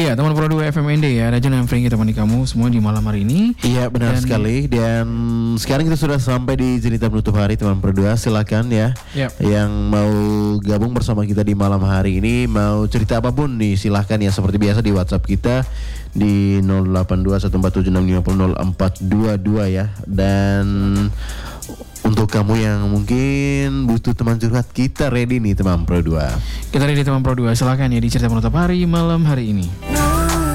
Iya, teman Pro 2 FMND ya, Rajan dan Franky temani kamu semua di malam hari ini. Iya, benar sekali. Dan sekarang kita sudah sampai di cerita penutup hari teman Pro 2. Silakan ya. Yang mau gabung bersama kita di malam hari ini, mau cerita apapun nih, silahkan ya, seperti biasa di WhatsApp kita di 082147650422 ya. Dan untuk kamu yang mungkin butuh teman curhat, kita ready nih teman Pro 2. Kita ready teman Pro 2, silakan ya di cerita penutup hari malam hari ini.